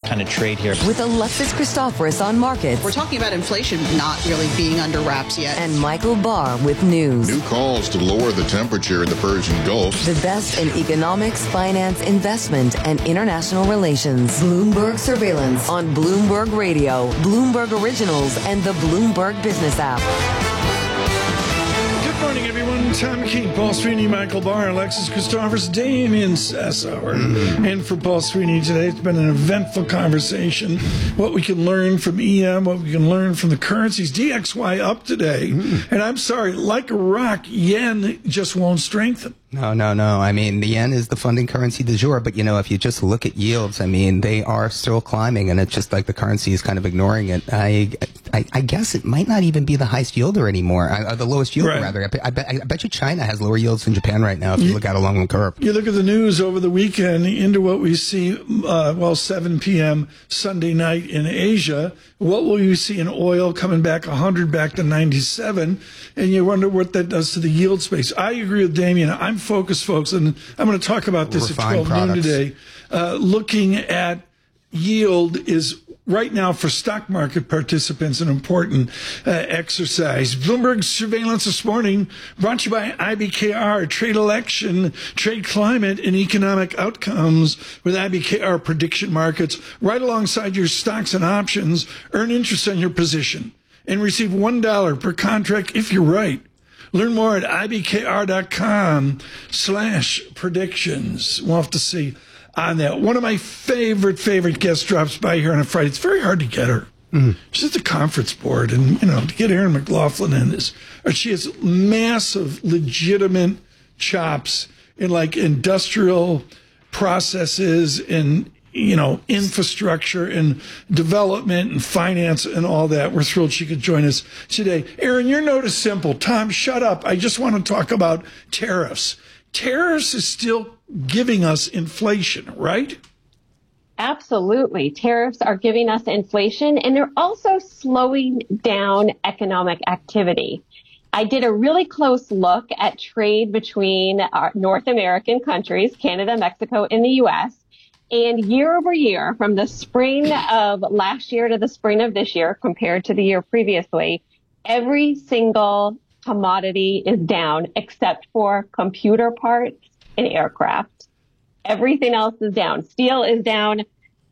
kind of trade here. With Alexis Christoforous on markets. We're talking about inflation not really being under wraps yet. And Michael Barr with news. New calls to lower the temperature in the Persian Gulf. The best in economics, finance, investment, and international relations. Bloomberg Surveillance on Bloomberg Radio, Bloomberg Originals, and the Bloomberg Business app. Good morning, everyone. Tom McKean, Paul Sweeney, Michael Barr, Alexis Christoforous, Damian Sassower. And for Paul Sweeney today, it's been an eventful conversation. What we can learn from EM, what we can learn from the currencies. DXY up today. And I'm sorry, like a rock, yen just won't strengthen. No. I mean, the yen is the funding currency du jour, but, if you just look at yields, I mean, they are still climbing, and it's just like the currency is kind of ignoring it. I guess it might not even be the highest yielder anymore, the lowest yielder, right. rather. I bet you China has lower yields than Japan right now if you look out along the curve. You look at the news over the weekend into what we see, 7 p.m. Sunday night in Asia. What will you see in oil coming back 100 back to 97? And you wonder what that does to the yield space. I agree with Damian. I'm focused, folks, and I'm going to talk about this Refined at 12 noon today. Looking at yield is right now for stock market participants an important exercise. Bloomberg Surveillance this morning brought to you by IBKR, trade election, trade climate, and economic outcomes with IBKR prediction markets right alongside your stocks and options. Earn interest on your position and receive $1 per contract if you're right. Learn more at ibkr.com/predictions. We'll have to see on that. One of my favorite guests drops by here on a Friday. It's very hard to get her. She's at the conference board, and, to get Erin McLaughlin in this. She has massive, legitimate chops in, industrial processes and, infrastructure and development and finance and all that. We're thrilled she could join us today. Erin, your note is simple. Tom, shut up. I just want to talk about tariffs. Tariffs is still giving us inflation, right? Absolutely. Tariffs are giving us inflation, and they're also slowing down economic activity. I did a really close look at trade between our North American countries, Canada, Mexico, and the U.S., and year over year, from the spring of last year to the spring of this year, compared to the year previously, every single commodity is down except for computer parts and aircraft. Everything else is down. Steel is down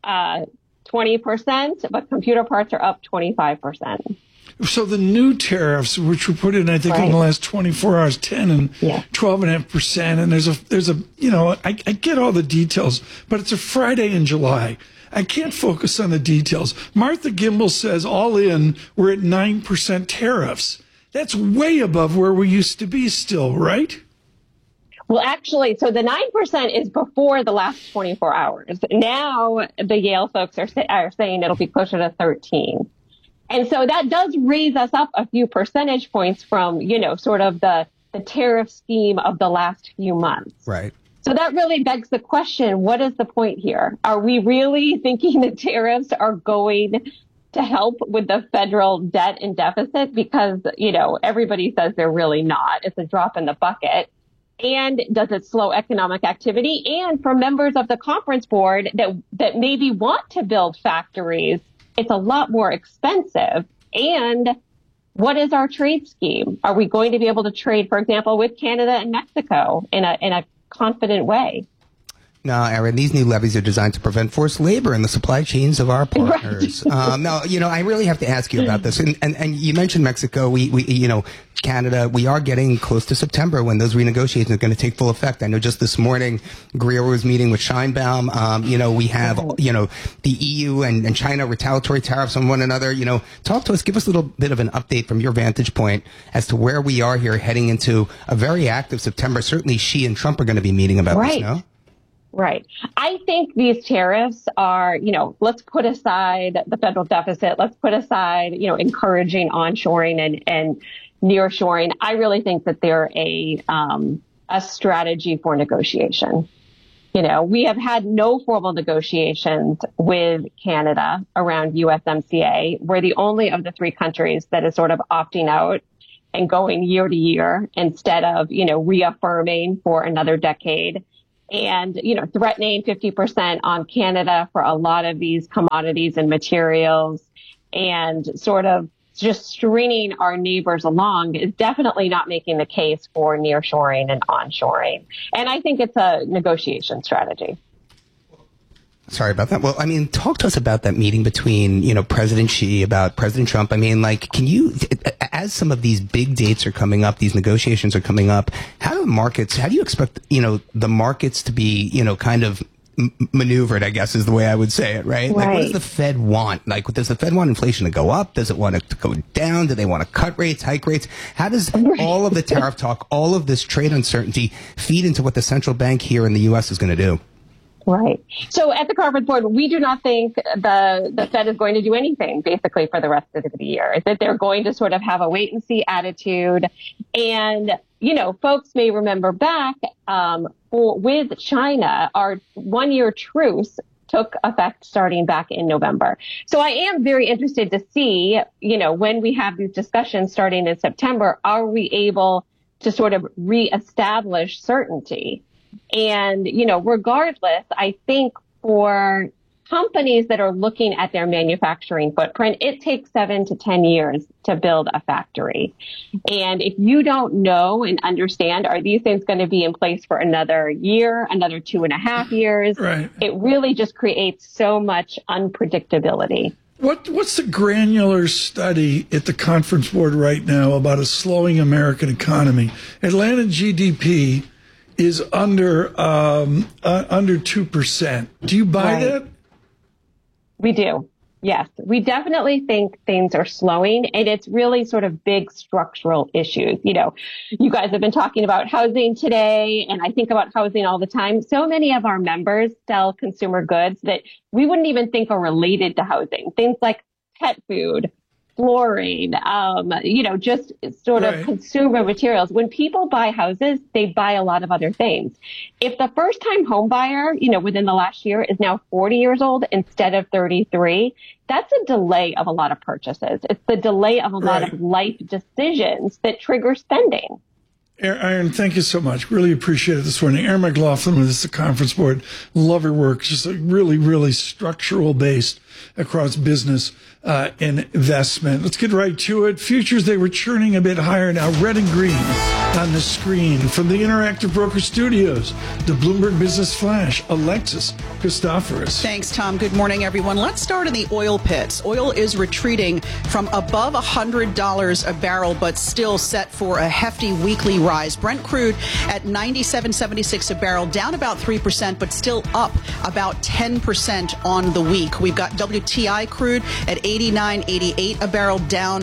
20%, but computer parts are up 25%. So the new tariffs, which were put in, I think, in the last 24 hours, 10 and 12.5%. And there's a, I get all the details, but it's a Friday in July. I can't focus on the details. Martha Gimbel says all in, we're at 9% tariffs. That's way above where we used to be still, right? Well, actually, so the 9% is before the last 24 hours. Now the Yale folks are saying it'll be closer to 13. And so that does raise us up a few percentage points from, sort of the tariff scheme of the last few months. Right. So that really begs the question, what is the point here? Are we really thinking the tariffs are going to help with the federal debt and deficit? Because, everybody says they're really not. It's a drop in the bucket. And does it slow economic activity? And for members of the conference board that maybe want to build factories, it's a lot more expensive. And what is our trade scheme? Are we going to be able to trade, for example, with Canada and Mexico in a confident way? No, Erin, these new levies are designed to prevent forced labor in the supply chains of our partners. Right. No, I really have to ask you about this. And you mentioned Mexico. We Canada, we are getting close to September when those renegotiations are going to take full effect. I know just this morning, Greer was meeting with Scheinbaum. We have, the EU and China retaliatory tariffs on one another. Talk to us, give us a little bit of an update from your vantage point as to where we are here heading into a very active September. Certainly Xi and Trump are going to be meeting about this, no? Right. I think these tariffs are, let's put aside the federal deficit. Let's put aside, encouraging onshoring and nearshoring. I really think that they're a strategy for negotiation. We have had no formal negotiations with Canada around USMCA. We're the only of the three countries that is sort of opting out and going year to year instead of, reaffirming for another decade. and, threatening 50% on Canada for a lot of these commodities and materials, and sort of just stringing our neighbors along is definitely not making the case for nearshoring and onshoring. And I think it's a negotiation strategy. Sorry about that. Well, I mean, talk to us about that meeting between, President Xi about President Trump. I mean, can you, as some of these big dates are coming up, these negotiations are coming up, how do you expect, the markets to be, kind of maneuvered, I guess is the way I would say it, right? Like, what does the Fed want? Like, does the Fed want inflation to go up? Does it want it to go down? Do they want to cut rates, hike rates? How does all of the tariff talk, all of this trade uncertainty feed into what the central bank here in the U.S. is going to do? Right. So at the conference board, we do not think the Fed is going to do anything basically for the rest of the year, that they're going to sort of have a wait and see attitude. And, folks may remember back with China, our 1 year truce took effect starting back in November. So I am very interested to see, when we have these discussions starting in September, are we able to sort of reestablish certainty? And, regardless, I think for companies that are looking at their manufacturing footprint, it takes 7 to 10 years to build a factory. And if you don't know and understand, are these things going to be in place for another year, another 2.5 years? Right. It really just creates so much unpredictability. What's the granular study at the conference board right now about a slowing American economy? Atlanta GDP is under 2%. Do you buy that? We do. Yes, we definitely think things are slowing, and it's really sort of big structural issues. You guys have been talking about housing today, and I think about housing all the time. So many of our members sell consumer goods that we wouldn't even think are related to housing. Things like pet food, flooring, just sort of consumer materials. When people buy houses, they buy a lot of other things. If the first time home buyer, within the last year is now 40 years old instead of 33, that's a delay of a lot of purchases. It's the delay of a lot of life decisions that trigger spending. Erin, thank you so much. Really appreciate it this morning. Erin McLaughlin with the conference board. Love her work. Just really, really structural based across business and investment. Let's get right to it. Futures, they were churning a bit higher now. Red and green on the screen. From the Interactive Broker Studios, the Bloomberg Business Flash, Alexis Christoforous. Thanks, Tom. Good morning, everyone. Let's start in the oil pits. Oil is retreating from above $100 a barrel, but still set for a hefty weekly rise. Brent crude at $97.76 a barrel, down about 3%, but still up about 10% on the week. We've got WTI crude at $89.88 a barrel, down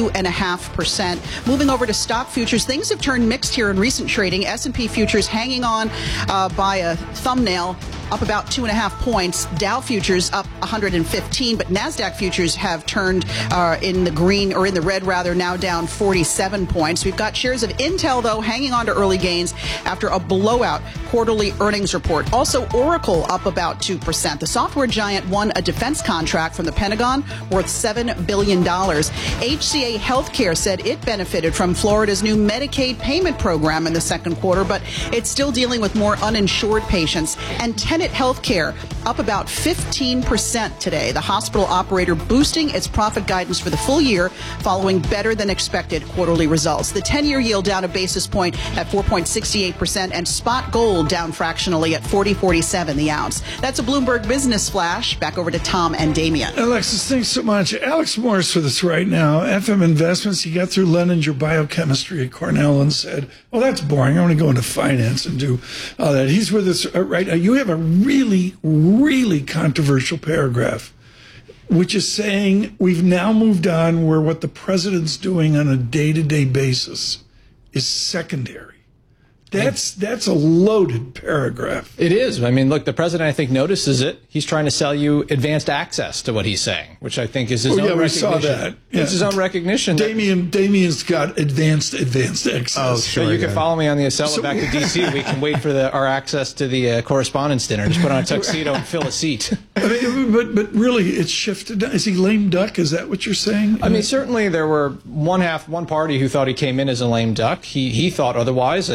2.5%. Moving over to stock futures, things have turned mixed here in recent trading. S&P futures hanging on by a thumbnail, up about 2.5 points. Dow futures up 115, but NASDAQ futures have turned in the green, or in the red rather, now down 47 points. We've got shares of Intel, though, hanging on to early gains after a blowout quarterly earnings report. Also, Oracle up about 2%. The software giant won a defense contract from the Pentagon worth $7 billion. HCA Healthcare said it benefited from Florida's new Medicaid payment program in the second quarter, but it's still dealing with more uninsured patients. And Tenet Healthcare up about 15% today. The hospital operator boosting its profit guidance for the full year following better than expected quarterly results. The 10-year yield down a basis point at 4.68%, and spot gold down fractionally at $40.47 the ounce. That's a Bloomberg Business Flash. Back over to Tom and Damian. Alexis, thanks so much. Alex Morris with us right now. FM Investments. He got through Leninger Biochemistry at Cornell and said, well, that's boring. I want to go into finance and do all that. He's with us right now. You have a really, really controversial paragraph, which is saying we've now moved on where what the president's doing on a day-to-day basis is secondary. That's a loaded paragraph. It is. I mean, look, the president, I think, notices it. He's trying to sell you advanced access to what he's saying, which I think is his own recognition. We saw that. Yeah. It's his own recognition. Damien's got advanced access. Oh, sure. So you can follow me on the Acela back to D.C. We can wait for our access to the correspondence dinner. Just put on a tuxedo and fill a seat. I mean, but really, it's shifted. Is he lame duck? Is that what you're saying? I mean, certainly there were one party who thought he came in as a lame duck. He thought otherwise, but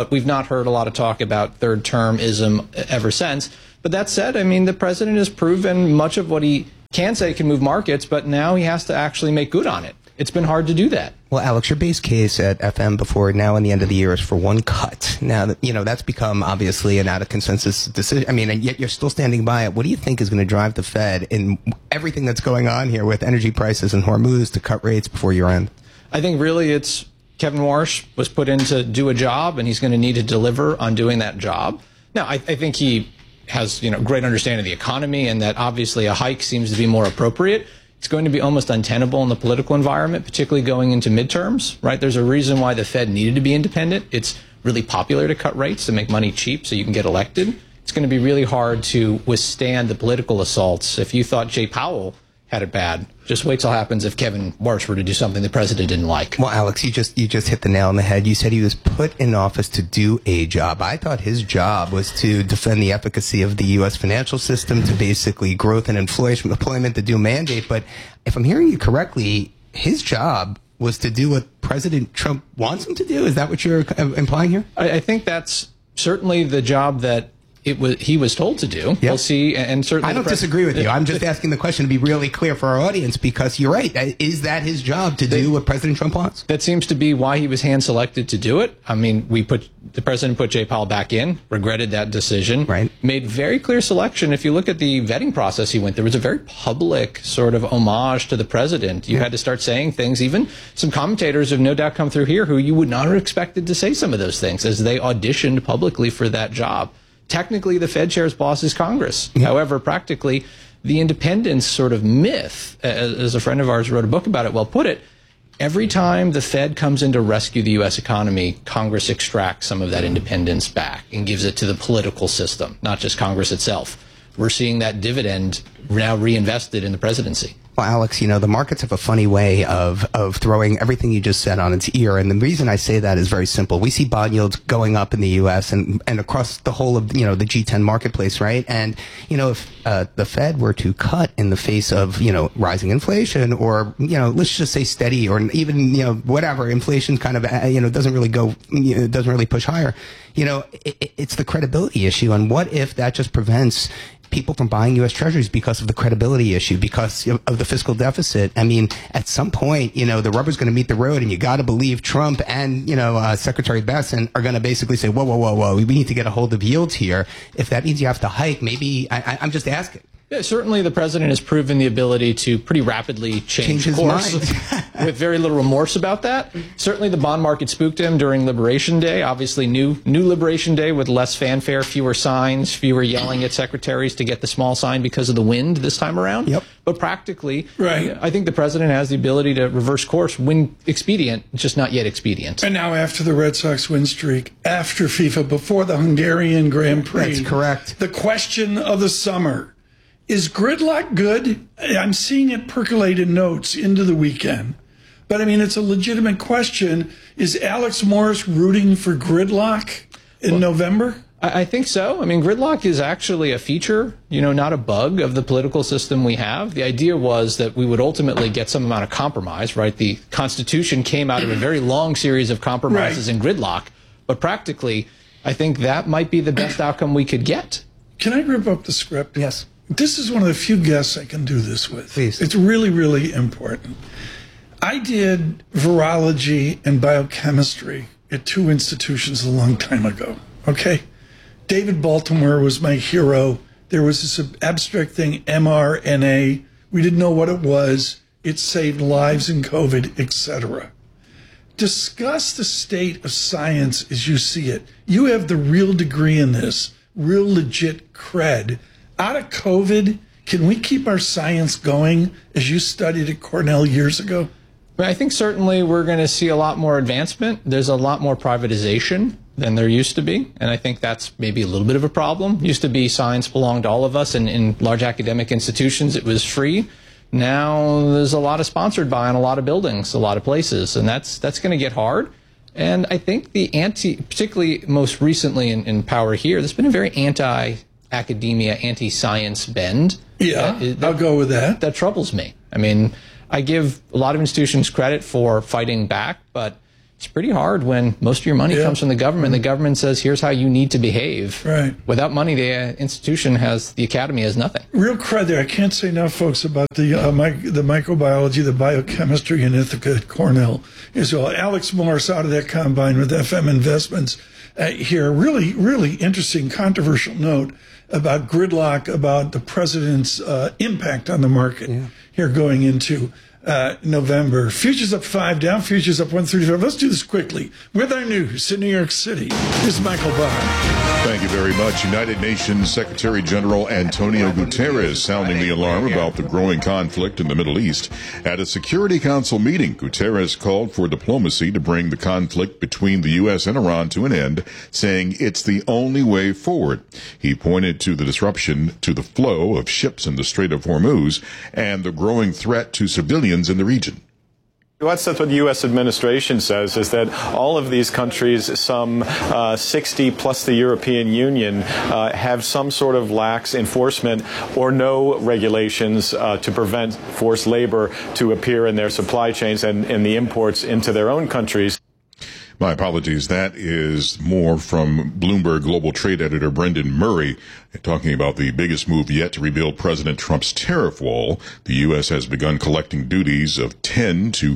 but we've not heard a lot of talk about third-termism ever since. But that said, I mean, the president has proven much of what he can say can move markets, but now he has to actually make good on it. It's been hard to do that. Well, Alex, your base case at FM before now and the end of the year is for one cut. Now, that's become obviously an out of consensus decision. I mean, and yet you're still standing by it. What do you think is going to drive the Fed in everything that's going on here with energy prices and Hormuz to cut rates before year end? I think really it's Kevin Warsh was put in to do a job, and he's going to need to deliver on doing that job. Now, I think he has great understanding of the economy, and that obviously a hike seems to be more appropriate. It's going to be almost untenable in the political environment, particularly going into midterms, right? There's a reason why the Fed needed to be independent. It's really popular to cut rates to make money cheap so you can get elected. It's going to be really hard to withstand the political assaults. If you thought Jay Powell had it bad, just wait till it happens if Kevin Warsh were to do something the president didn't like. Well, Alex, you just hit the nail on the head. You said he was put in office to do a job. I thought his job was to defend the efficacy of the U.S. financial system, to basically growth and inflation, employment, to do mandate. But if I'm hearing you correctly, his job was to do what President Trump wants him to do. Is that what you're implying here? I think that's certainly the job that he was told to do. Yep. We'll see, and certainly I don't disagree with you. I'm just asking the question to be really clear for our audience, because you're right. Is that his job to do what President Trump wants? That seems to be why he was hand-selected to do it. I mean, the president put Jay Powell back in, regretted that decision, right? Made very clear selection. If you look at the vetting process he went, there was a very public sort of homage to the president. You had to start saying things. Even some commentators have no doubt come through here who you would not have expected to say some of those things as they auditioned publicly for that job. Technically, the Fed chair's boss is Congress. Yeah. However, practically, the independence sort of myth, as a friend of ours wrote a book about it, well put it, every time the Fed comes in to rescue the U.S. economy, Congress extracts some of that independence back and gives it to the political system, not just Congress itself. We're seeing that dividend now reinvested in the presidency. Well, Alex, the markets have a funny way of throwing everything you just said on its ear. And the reason I say that is very simple. We see bond yields going up in the U.S. and across the whole of, the G10 marketplace, right? And, if the Fed were to cut in the face of, rising inflation, or, let's just say steady, or even, whatever, inflation kind of, doesn't really go, doesn't really push higher, it's the credibility issue. And what if that just prevents people from buying U.S. Treasuries because of the credibility issue, because of the fiscal deficit? I mean, at some point, the rubber's going to meet the road, and you got to believe Trump and, Secretary Bessent are going to basically say, whoa, we need to get a hold of yields here. If that means you have to hike, maybe I'm just asking. Yeah, certainly the president has proven the ability to pretty rapidly change his course with very little remorse about that. Certainly the bond market spooked him during Liberation Day. Obviously new Liberation Day with less fanfare, fewer signs, fewer yelling at secretaries to get the small sign because of the wind this time around. Yep. But practically, right. I think the president has the ability to reverse course when expedient, just not yet expedient. And now after the Red Sox win streak, after FIFA, before the Hungarian Grand Prix. That's correct. The question of the summer. Is gridlock good? I'm seeing it percolate in notes into the weekend. But, I mean, it's a legitimate question. Is Alex Morris rooting for gridlock in November? I think so. I mean, gridlock is actually a feature, not a bug of the political system we have. The idea was that we would ultimately get some amount of compromise, right? The Constitution came out of a very long series of compromises in gridlock. But practically, I think that might be the best outcome we could get. Can I rip up the script? Yes. This is one of the few guests I can do this with. Please. It's really, really important. I did virology and biochemistry at 2 institutions a long time ago, okay? David Baltimore was my hero. There was this abstract thing, mRNA. We didn't know what it was. It saved lives in COVID, etc. Discuss the state of science as you see it. You have the real degree in this, real legit cred. Out of COVID, can we keep our science going as you studied at Cornell years ago? I think certainly we're going to see a lot more advancement. There's a lot more privatization than there used to be, and I think that's maybe a little bit of a problem. Used to be science belonged to all of us, and in large academic institutions it was free. Now there's a lot of sponsored by in a lot of buildings, a lot of places, and that's going to get hard. And I think particularly most recently in power here, there's been a very anti-academia, anti-science bend. Yeah, I'll go with that. That troubles me. I mean, I give a lot of institutions credit for fighting back, but It's pretty hard when most of your money comes from the government. The government says, here's how you need to behave. Right. Without money, the institution the academy has nothing. Real credit there. I can't say enough, folks, about the microbiology, the biochemistry, and Ithaca at Cornell as well. Alex Morris out of that combine with FM Investments here. Really, really interesting, controversial note about gridlock, about the president's impact on the market here going into November. Futures up 5, down futures up 135. Let's do this quickly with our news in New York City. Here's Michael Barr. Thank you very much. United Nations Secretary General Antonio Guterres sounding the alarm about the growing conflict in the Middle East. At a Security Council meeting, Guterres called for diplomacy to bring the conflict between the U.S. and Iran to an end, saying it's the only way forward. He pointed to the disruption to the flow of ships in the Strait of Hormuz and the growing threat to civilians in the region. That's what the U.S. administration says, is that all of these countries, some 60 plus the European Union, have some sort of lax enforcement or no regulations to prevent forced labor to appear in their supply chains and in the imports into their own countries. My apologies. That is more from Bloomberg Global Trade Editor Brendan Murray talking about the biggest move yet to rebuild President Trump's tariff wall. The U.S. has begun collecting duties of 10 to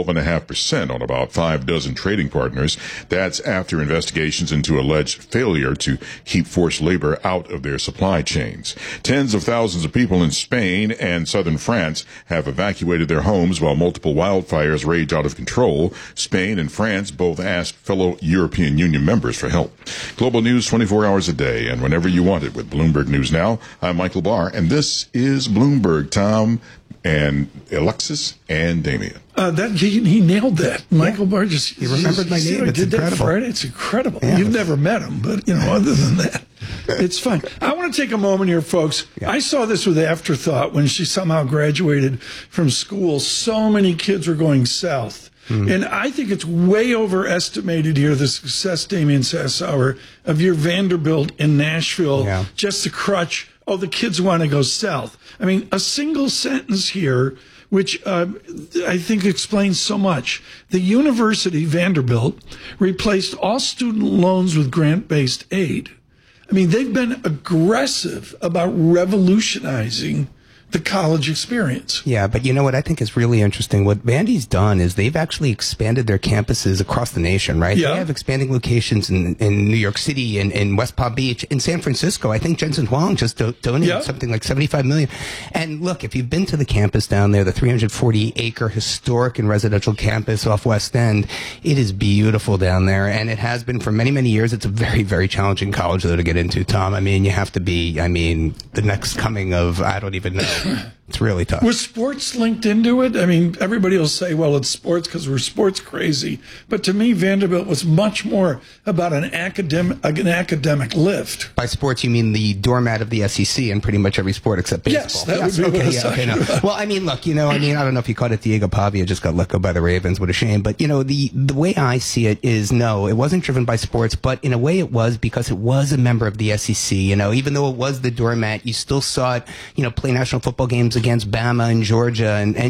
12.5% on about 6 trading partners. That's after investigations into alleged failure to keep forced labor out of their supply chains. Tens of thousands of people in Spain and southern France have evacuated their homes while multiple wildfires rage out of control. Spain and France both asked fellow European Union members for help. Global news 24 hours a day and whenever you want it with Bloomberg News Now. I'm Michael Barr, and this is Bloomberg. Tom and Alexis and Damien. He nailed that. Michael Barr he remembered my name. It's did incredible. That Friday. It's incredible. Yeah. You've never met him, but other than that, it's fine. I want to take a moment here, folks. Yeah. I saw this with afterthought when she somehow graduated from school. So many kids were going south. And I think it's way overestimated here, the success, Damien Sassower, of your Vanderbilt in Nashville, just to crutch, the kids want to go south. I mean, a single sentence here, which I think explains so much. The university, Vanderbilt, replaced all student loans with grant-based aid. I mean, they've been aggressive about revolutionizing the college experience. Yeah, but you know what I think is really interesting? What Vandy's done is they've actually expanded their campuses across the nation, right? Yeah. They have expanding locations in New York City, in West Palm Beach, in San Francisco. I think Jensen Huang just donated something like $75 million. And look, if you've been to the campus down there, the 340-acre historic and residential campus off West End, it is beautiful down there, and it has been for many, many years. It's a very, very challenging college, though, to get into, Tom. I mean, you have to be, the next coming of, I don't even know. It's really tough. Was sports linked into it? I mean, everybody will say, well, it's sports because we're sports crazy. But to me, Vanderbilt was much more about an academic lift. By sports, you mean the doormat of the SEC in pretty much every sport except baseball. Yes, that would be what I was talking about. Well, I mean, look, I don't know if you caught it. Diego Pavia just got let go by the Ravens. What a shame. But, the way I see it is, no, it wasn't driven by sports, but in a way it was because it was a member of the SEC. Even though it was the doormat, you still saw it, play national football games against Bama and Georgia,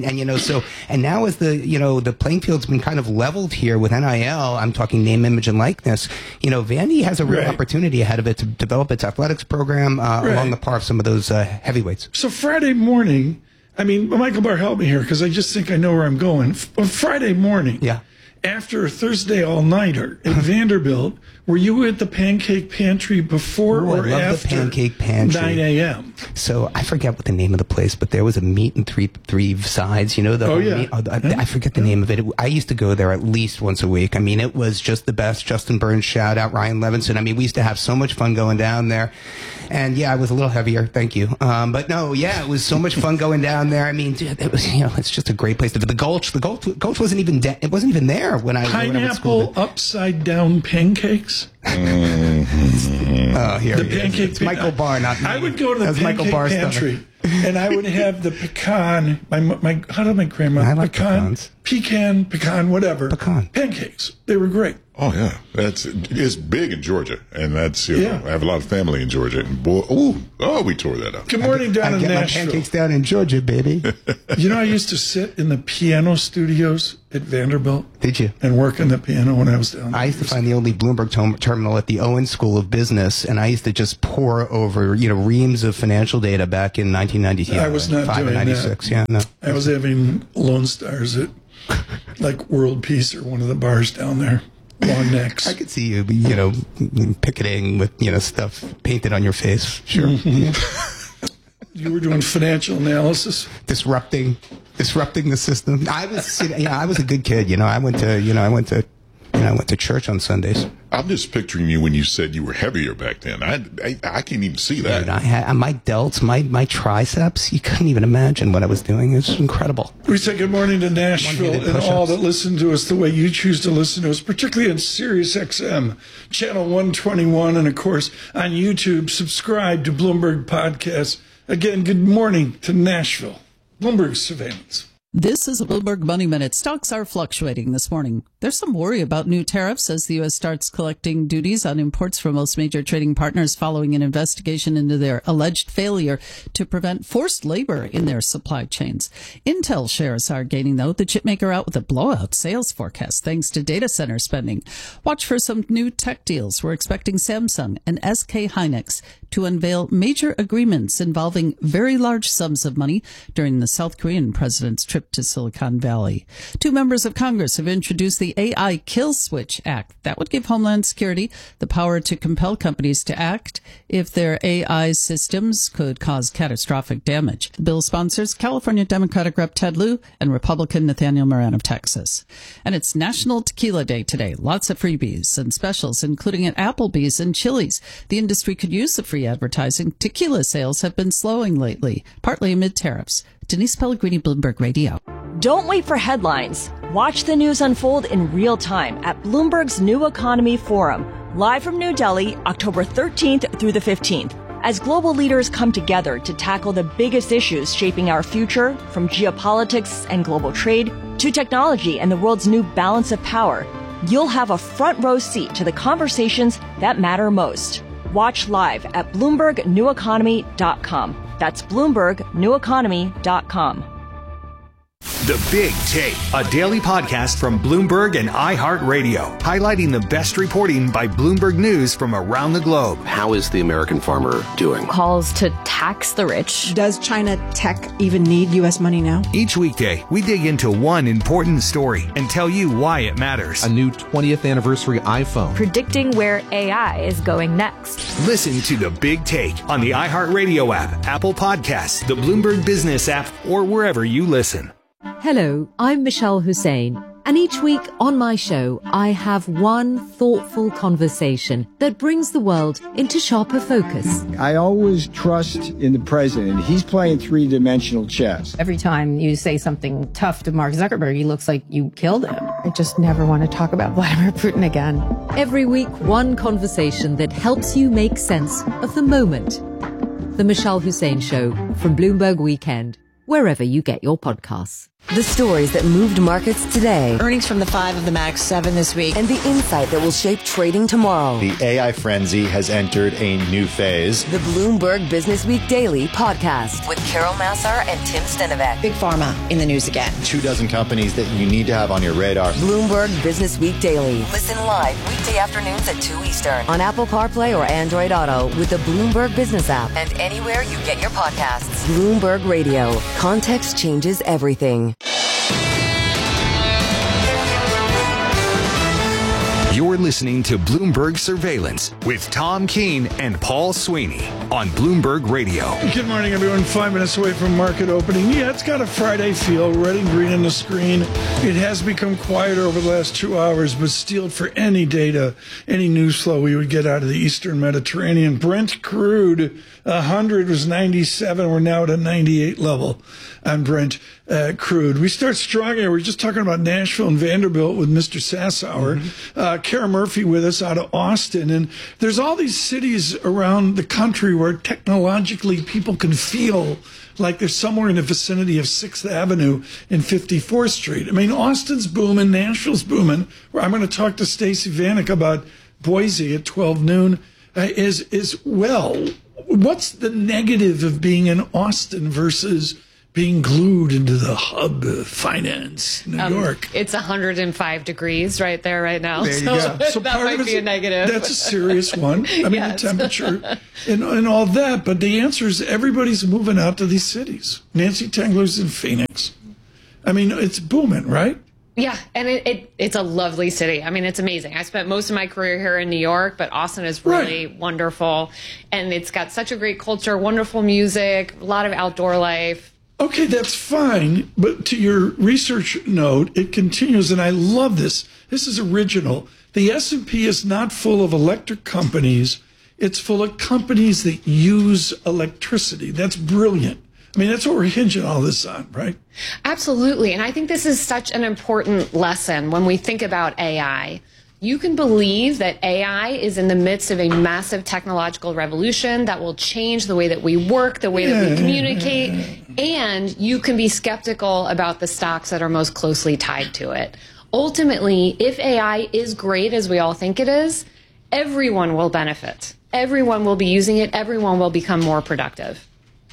and now as the playing field's been kind of leveled here with NIL, I'm talking name, image, and likeness. Vandy has a real opportunity ahead of it to develop its athletics program along the par of some of those heavyweights. So Friday morning, Michael Barr, help me here because I just think I know where I'm going. Friday morning, after a Thursday all-nighter at Vanderbilt, were you at the Pancake Pantry before or after the Pancake Pantry. 9 a.m.? So I forget what the name of the place, but there was a meat and three sides. Meat? I forget the name of it. I used to go there at least once a week. It was just the best. Justin Burns, shout out Ryan Levinson. We used to have so much fun going down there. And I was a little heavier. Thank you. But no, it was so much fun going down there. Dude, it was, it's just a great place. The Gulch wasn't even it wasn't even there when I went to school. Pineapple upside down pancakes. Oh, here the pancake. It's Michael Barr, not me. I would go to the Pancake Pantry, and I would have the pecan. How did my grandma? I like pecans. Pecan, whatever. Pecan pancakes. They were great. Oh, yeah. It's big in Georgia, and that's, I have a lot of family in Georgia. And boy, we tore that up. Good morning down in Nashville. My pancakes down in Georgia, baby. I used to sit in the piano studios at Vanderbilt. Did you? And work on the piano when I was down there. I used to find the only Bloomberg terminal at the Owen School of Business, and I used to just pour over, reams of financial data back in 1992. I was not doing 96. that. Yeah, no. I was having Lone Stars at, World Peace or one of the bars down there. Long necks. I could see you, picketing with, stuff painted on your face. Sure. Mm-hmm. You were doing financial analysis, disrupting the system. I was a good kid. I went to church on Sundays. I'm just picturing you when you said you were heavier back then. I can't even see that. Dude, I had my delts, my triceps. You couldn't even imagine what I was doing. It's incredible. We say good morning to Nashville and all that listen to us the way you choose to listen to us, particularly on Sirius XM, channel 121, and of course on YouTube. Subscribe to Bloomberg Podcasts. Again, good morning to Nashville. Bloomberg Surveillance. This is a Bloomberg Money Minute. Stocks are fluctuating this morning. There's some worry about new tariffs as the U.S. starts collecting duties on imports from most major trading partners following an investigation into their alleged failure to prevent forced labor in their supply chains. Intel shares are gaining, though, the chipmaker out with a blowout sales forecast thanks to data center spending. Watch for some new tech deals. We're expecting Samsung and SK Hynix to unveil major agreements involving very large sums of money during the South Korean president's trip to Silicon Valley. 2 members of Congress have introduced the AI Kill Switch Act. That would give Homeland Security the power to compel companies to act if their AI systems could cause catastrophic damage. The bill sponsors California Democratic Rep. Ted Lieu and Republican Nathaniel Moran of Texas. And it's National Tequila Day today. Lots of freebies and specials, including at Applebee's and Chili's. The industry could use the free advertising. Tequila sales have been slowing lately, partly amid tariffs. Denise Pellegrini, Bloomberg Radio. Don't wait for headlines. Watch the news unfold in real time at Bloomberg's New Economy Forum, live from New Delhi, October 13th through the 15th. As global leaders come together to tackle the biggest issues shaping our future, from geopolitics and global trade to technology and the world's new balance of power, you'll have a front row seat to the conversations that matter most. Watch live at BloombergNewEconomy.com. That's BloombergNewEconomy.com. The Big Take, a daily podcast from Bloomberg and iHeartRadio, highlighting the best reporting by Bloomberg News from around the globe. How is the American farmer doing? Calls to tax the rich. Does China tech even need U.S. money now? Each weekday, we dig into one important story and tell you why it matters. A new 20th anniversary iPhone. Predicting where AI is going next. Listen to The Big Take on the iHeartRadio app, Apple Podcasts, the Bloomberg Business app, or wherever you listen. Hello, I'm Michelle Hussein, and each week on my show, I have one thoughtful conversation that brings the world into sharper focus. I always trust in the president. He's playing three-dimensional chess. Every time you say something tough to Mark Zuckerberg, he looks like you killed him. I just never want to talk about Vladimir Putin again. Every week, one conversation that helps you make sense of the moment. The Michelle Hussein Show from Bloomberg Weekend, wherever you get your podcasts. The stories that moved markets today. Earnings from the 5 of the Max 7 this week. And the insight that will shape trading tomorrow. The AI frenzy has entered a new phase. The Bloomberg Business Week Daily podcast with Carol Massar and Tim Stenovec. Big Pharma in the news again. 24 companies that you need to have on your radar. Bloomberg Business Week Daily. Listen live weekday afternoons at 2 Eastern on Apple CarPlay or Android Auto with the Bloomberg Business app and anywhere you get your podcasts. Bloomberg Radio. Context changes everything. You're listening to Bloomberg Surveillance with Tom Keene and Paul Sweeney on Bloomberg Radio. Good morning, everyone. 5 minutes away from market opening. Yeah, it's got a Friday feel. Red and green on the screen. It has become quieter over the last 2 hours, but steeled for any data, any news flow we would get out of the Eastern Mediterranean. Brent crude, 100 was 97. We're now at a 98 level on Brent crude. We start strong here. We're just talking about Nashville and Vanderbilt with Mr. Sassower. Kara Murphy with us out of Austin. And there's all these cities around the country where technologically people can feel like they're somewhere in the vicinity of 6th Avenue and 54th Street. I mean, Austin's booming, Nashville's booming. I'm going to talk to Stacey Vanek about Boise at 12 noon. Well, what's the negative of being in Austin versus being glued into the hub of finance, New York? It's 105 degrees right there right now. There you go. So that might be a negative. That's a serious one. I mean, Yes. the temperature and all that. But the answer is everybody's moving out to these cities. Nancy Tengler's in Phoenix. I mean, it's booming, right? Yeah, and it's a lovely city. I mean, it's amazing. I spent most of my career here in New York, but Austin is really wonderful. And it's got such a great culture, wonderful music, a lot of outdoor life. Okay, that's fine. But to your research note, it continues, and I love this. This is original. The S&P is not full of electric companies. It's full of companies that use electricity. That's brilliant. I mean, that's what we're hinging all this on, right? Absolutely. And I think this is such an important lesson when we think about AI. You can believe that AI is in the midst of a massive technological revolution that will change the way that we work, the way that we communicate, and you can be skeptical about the stocks that are most closely tied to it. Ultimately, if AI is great as we all think it is, everyone will benefit. Everyone will be using it. Everyone will become more productive.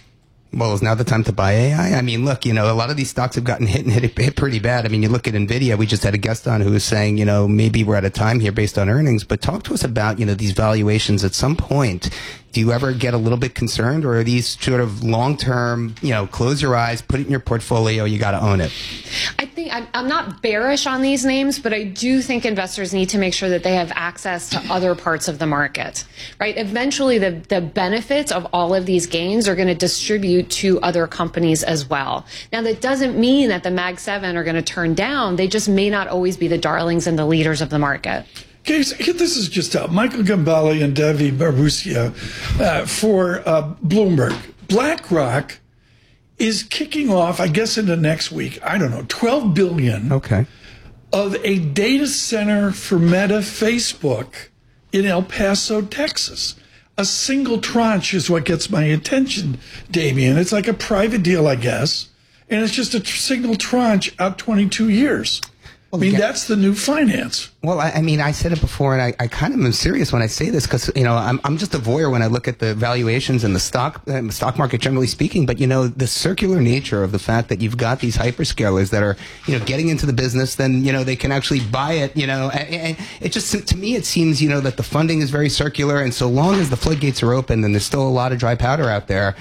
Well, is now the time to buy AI? I mean, look, a lot of these stocks have gotten hit pretty bad. I mean, you look at NVIDIA, we just had a guest on who was saying, maybe we're at a time here based on earnings, but talk to us about, these valuations at some point. Do you ever get a little bit concerned, or are these sort of long-term, close your eyes, put it in your portfolio, you got to own it? I think I'm not bearish on these names, but I do think investors need to make sure that they have access to other parts of the market, right? Eventually, the benefits of all of these gains are going to distribute to other companies as well. Now, that doesn't mean that the Mag 7 are going to turn down. They just may not always be the darlings and the leaders of the market. Okay, so this is just out. Michael Gambale and Devi Barbusia for Bloomberg. BlackRock is kicking off, I guess, into next week, I don't know, $12 billion of a data center for Meta Facebook in El Paso, Texas. A single tranche is what gets my attention, Damien. It's like a private deal, I guess, and it's just a single tranche out 22 years. I mean, that's the new finance. Well, I mean, I said it before, and I kind of am serious when I say this because, I'm just a voyeur when I look at the valuations in the stock market, generally speaking. But, the circular nature of the fact that you've got these hyperscalers that are, getting into the business, then, they can actually buy it, and it just, to me, it seems, that the funding is very circular. And so long as the floodgates are open and there's still a lot of dry powder out there,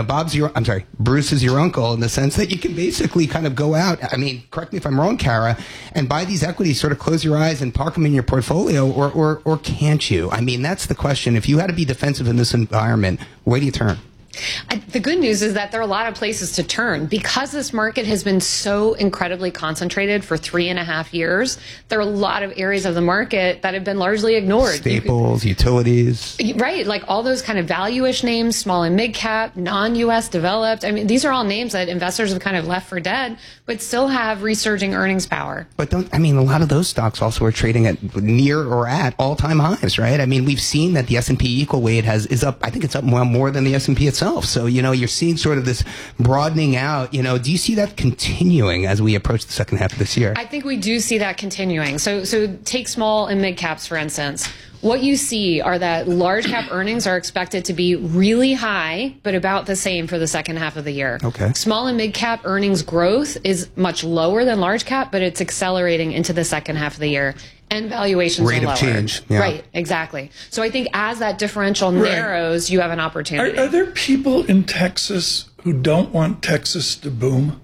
Bruce is your uncle in the sense that you can basically kind of go out. I mean, correct me if I'm wrong, Kara, and buy these equities, sort of close your eyes and park them in your portfolio, or can't you? I mean, that's the question. If you had to be defensive in this environment, where do you turn? The good news is that there are a lot of places to turn. Because this market has been so incredibly concentrated for 3.5 years, there are a lot of areas of the market that have been largely ignored. Staples, utilities. Right, like all those kind of value-ish names, small and mid-cap, non-U.S. developed. I mean, these are all names that investors have kind of left for dead, but still have resurging earnings power. But a lot of those stocks also are trading at near or at all-time highs, right? I mean, we've seen that the S&P equal weight is up, I think it's up more than the S&P itself. So, you're seeing sort of this broadening out. Do you see that continuing as we approach the second half of this year? I think we do see that continuing. So take small and mid caps, for instance. What you see are that large cap earnings are expected to be really high, but about the same for the second half of the year. Okay. Small and mid cap earnings growth is much lower than large cap, but it's accelerating into the second half of the year. And valuations rate are lower. Of change. Yeah. Right, exactly. So I think as that differential narrows, you have an opportunity. Are there people in Texas who don't want Texas to boom?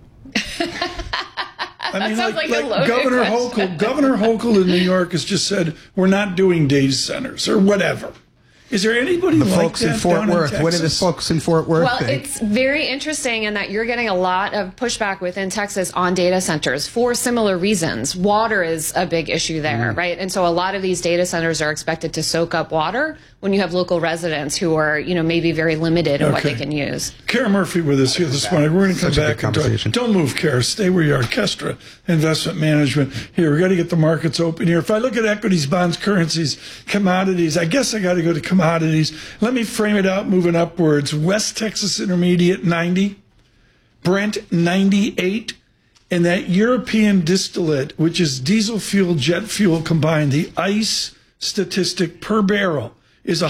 I mean, sounds like a loaded Governor question. Governor Hochul in New York has just said, we're not doing data centers or whatever. Is there anybody the like folks that in Fort down Worth? in What do the folks in Fort Worth Well, think? it's very interesting in that you're getting a lot of pushback within Texas on data centers for similar reasons. Water is a big issue there, right? And so a lot of these data centers are expected to soak up water when you have local residents who are, maybe very limited in what they can use. Kara Murphy with us here this morning. We're going to come back and talk. Don't move, Kara. Stay where you are. Kestra Investment Management. Here, we got to get the markets open here. If I look at equities, bonds, currencies, commodities, I guess I got to go to commodities. Let me frame it out moving upwards. West Texas Intermediate, 90. Brent 98, and that European distillate, which is diesel fuel, jet fuel combined, the ICE statistic per barrel is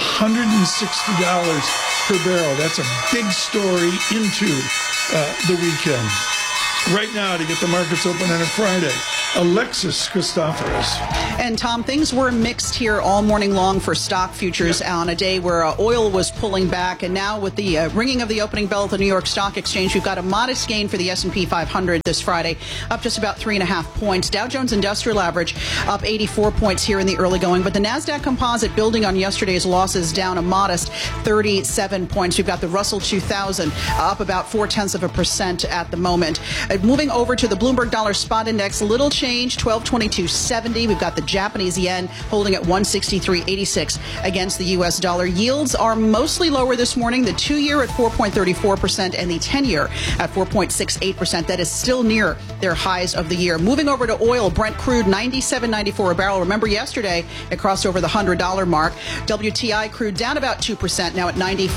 $160 per barrel. That's a big story into the weekend. Right now, to get the markets open on a Friday, Alexis Christoforous. And Tom, things were mixed here all morning long for stock futures on a day where oil was pulling back. And now with the ringing of the opening bell at the New York Stock Exchange, we've got a modest gain for the S&P 500 this Friday, up just about 3.5 points. Dow Jones Industrial Average up 84 points here in the early going. But the NASDAQ Composite, building on yesterday's losses, down a modest 37 points. We've got the Russell 2000 up about 0.4% at the moment. Moving over to the Bloomberg Dollar Spot Index, little change, 1222.70. We've got the Japanese yen holding at 163.86 against the U.S. dollar. Yields are mostly lower this morning. The 2-year at 4.34% and the 10-year at 4.68%. That is still near their highs of the year. Moving over to oil, Brent crude 97.94 a barrel. Remember yesterday it crossed over the $100 mark. WTI crude down about 2%, now at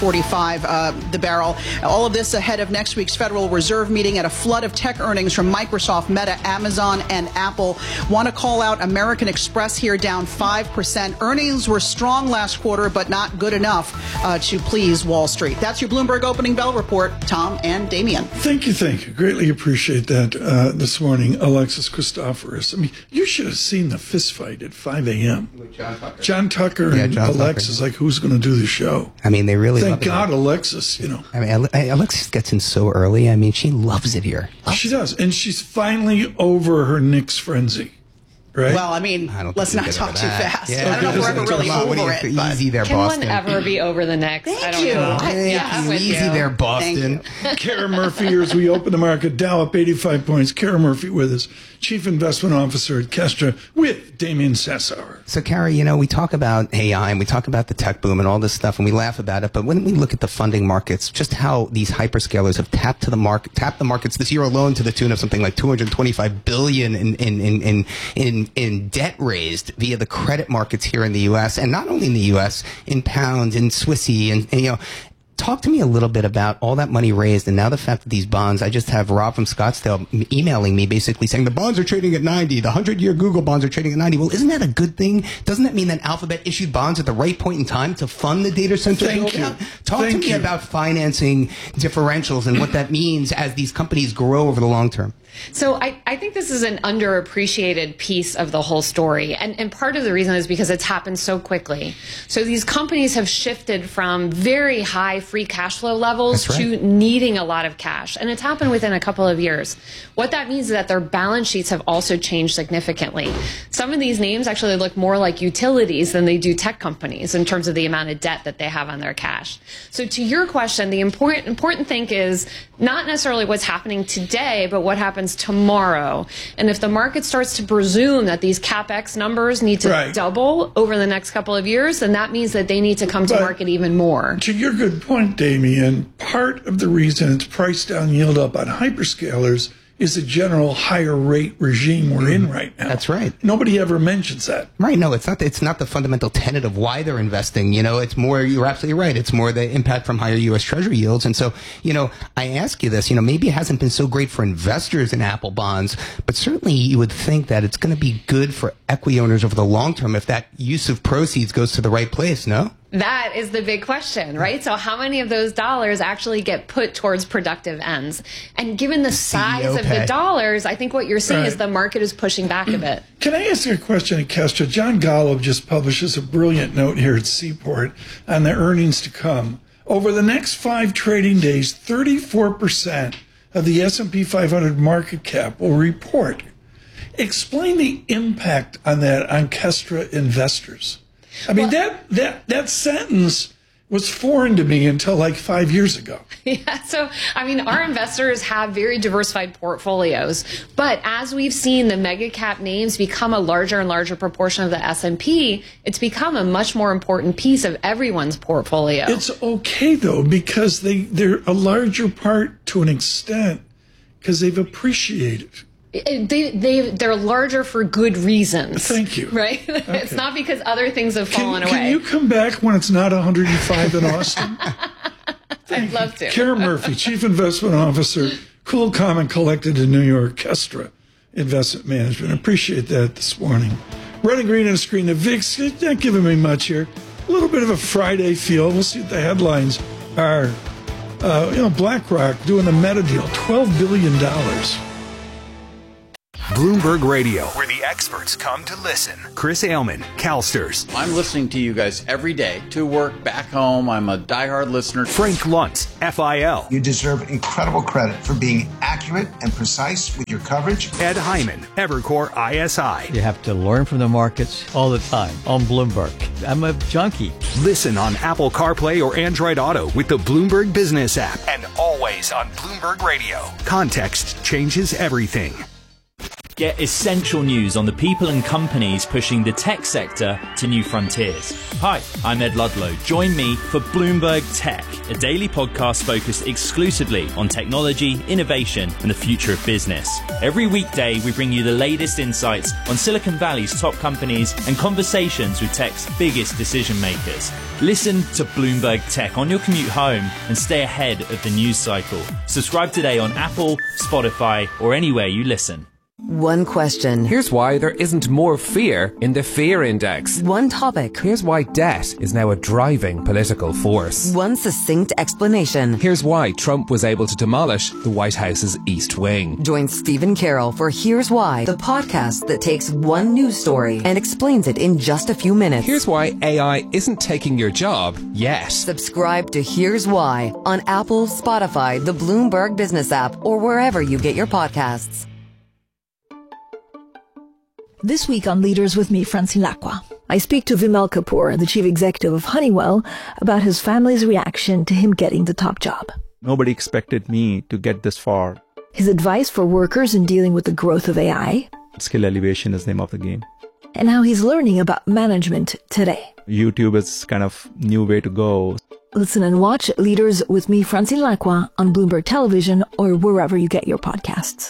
90.45 the barrel. All of this ahead of next week's Federal Reserve meeting at a flood of tech earnings from Microsoft, Meta, Amazon, and Apple. Want to call out American Express here, down 5%. Earnings were strong last quarter, but not good enough to please Wall Street. That's your Bloomberg Opening Bell report. Tom and Damien. Thank you. Greatly appreciate that this morning, Alexis Christoforous. I mean, you should have seen the fist fight at 5 a.m. With John Tucker and Alexis, like, who's going to do the show? I mean, they really Thank God Alexis, I mean, Alexis gets in so early. I mean, she loves it here. She does. And she's finally over her Knicks frenzy. Right? Well, I mean, let's not talk too fast. Yeah. I don't know if we're ever really over it. Easy there, Can Boston. one ever be over the Knicks? Thank I don't you. know. I'm with easy you. there, Boston. Kara Murphy here as we open the market. Dow up 85 points. Kara Murphy with us, Chief Investment Officer at Kestra, with Damien Sassower. So, Kara, we talk about AI and we talk about the tech boom and all this stuff, and we laugh about it. But when we look at the funding markets, just how these hyperscalers have tapped the markets this year alone to the tune of something like $225 billion in debt raised via the credit markets here in the U.S. and not only in the U.S., in pounds, in Swissy, and talk to me a little bit about all that money raised and now the fact that these bonds, I just have Rob from Scottsdale emailing me basically saying the bonds are trading at 90, the 100-year Google bonds are trading at 90. Well, isn't that a good thing? Doesn't that mean that Alphabet issued bonds at the right point in time to fund the data center? Talk to me about financing differentials and what that means as these companies grow over the long term. So I think this is an underappreciated piece of the whole story. And part of the reason is because it's happened so quickly. So these companies have shifted from very high free cash flow levels to needing a lot of cash. And it's happened within a couple of years. What that means is that their balance sheets have also changed significantly. Some of these names actually look more like utilities than they do tech companies in terms of the amount of debt that they have on their cash. So to your question, the important thing is not necessarily what's happening today, but what happens tomorrow. And if the market starts to presume that these CapEx numbers need to double over the next couple of years, then that means that they need to come to market even more. To your good point, Damien, part of the reason it's priced down, yield up on hyperscalers is the general higher rate regime we're in right now. That's right. Nobody ever mentions that. Right. No, it's not the fundamental tenet of why they're investing. It's more, you're absolutely right. It's more the impact from higher U.S. Treasury yields. And so, I ask you this, maybe it hasn't been so great for investors in Apple bonds, but certainly you would think that it's going to be good for equity owners over the long term if that use of proceeds goes to the right place, no? That is the big question, right? So how many of those dollars actually get put towards productive ends? And given the size of the dollars, I think what you're seeing is the market is pushing back a bit. Can I ask you a question at Kestra? John Golub just publishes a brilliant note here at Seaport on the earnings to come. Over the next 5 trading days, 34% of the S&P 500 market cap will report. Explain the impact on that on Kestra investors. I mean, that sentence was foreign to me until like 5 years ago. Yeah, so, I mean, our investors have very diversified portfolios. But as we've seen the mega cap names become a larger and larger proportion of the S&P, it's become a much more important piece of everyone's portfolio. It's okay, though, because they're a larger part to an extent because they've appreciated. They're larger for good reasons. Thank you. Right? Okay. It's not because other things have fallen away. Can you come back when it's not 105 in Austin? I'd love to. Kara Murphy, Chief Investment Officer, Cool, calm, and collected in New York. Kestra Investment Management. I appreciate that this morning. Running green on a screen. The VIX, not giving me much here. A little bit of a Friday feel. We'll see what the headlines are. BlackRock doing the Meta deal, $12 billion. Bloomberg Radio, where the experts come to listen. Chris Ailman, CalSTRS. I'm listening to you guys every day, to work, back home. I'm a diehard listener. Frank Luntz, FIL. You deserve incredible credit for being accurate and precise with your coverage. Ed Hyman, Evercore ISI. You have to learn from the markets all the time on Bloomberg. I'm a junkie. Listen on Apple CarPlay or Android Auto with the Bloomberg Business app, and always on Bloomberg Radio. Context changes everything. Get essential news on the people and companies pushing the tech sector to new frontiers. Hi, I'm Ed Ludlow. Join me for Bloomberg Tech, a daily podcast focused exclusively on technology, innovation, and the future of business. Every weekday, we bring you the latest insights on Silicon Valley's top companies and conversations with tech's biggest decision makers. Listen to Bloomberg Tech on your commute home and stay ahead of the news cycle. Subscribe today on Apple, Spotify, or anywhere you listen. One question. Here's why there isn't more fear in the fear index. One topic. Here's why debt is now a driving political force. One succinct explanation. Here's why Trump was able to demolish the White House's East Wing. Join Stephen Carroll for Here's Why, the podcast that takes one news story and explains it in just a few minutes. Here's why AI isn't taking your job yet. Subscribe to Here's Why on Apple, Spotify, the Bloomberg Business app, or wherever you get your podcasts. This week on Leaders with me, Francine Lacqua, I speak to Vimal Kapoor, the chief executive of Honeywell, about his family's reaction to him getting the top job. Nobody expected me to get this far. His advice for workers in dealing with the growth of AI. Skill elevation is the name of the game. And how he's learning about management today. YouTube is kind of new way to go. Listen and watch Leaders with me, Francine Lacqua, on Bloomberg Television or wherever you get your podcasts.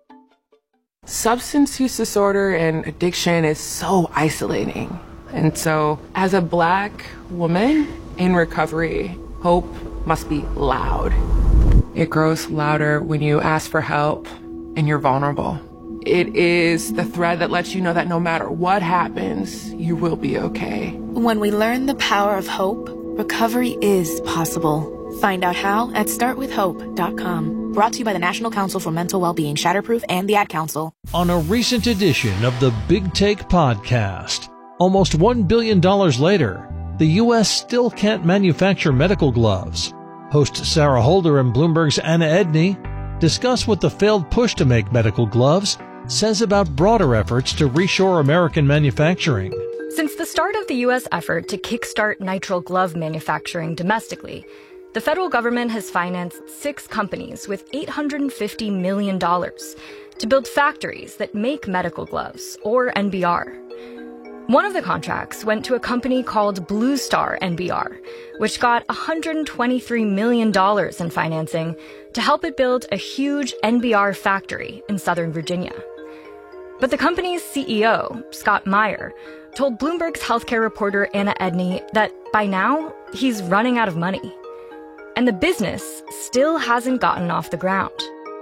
Substance use disorder and addiction is so isolating. And so, as a Black woman in recovery, hope must be loud. It grows louder when you ask for help and you're vulnerable. It is the thread that lets you know that no matter what happens, you will be okay. When we learn the power of hope, recovery is possible. Find out how at startwithhope.com. Brought to you by the National Council for Mental Wellbeing, Shatterproof, and the Ad Council. On a recent edition of the Big Take podcast, almost $1 billion later, the U.S. still can't manufacture medical gloves. Host Sarah Holder and Bloomberg's Anna Edney discuss what the failed push to make medical gloves says about broader efforts to reshore American manufacturing. Since the start of the U.S. effort to kickstart nitrile glove manufacturing domestically, the federal government has financed 6 companies with $850 million to build factories that make medical gloves, or NBR. One of the contracts went to a company called Blue Star NBR, which got $123 million in financing to help it build a huge NBR factory in Southern Virginia. But the company's CEO, Scott Meyer, told Bloomberg's healthcare reporter Anna Edney that by now, he's running out of money. And the business still hasn't gotten off the ground.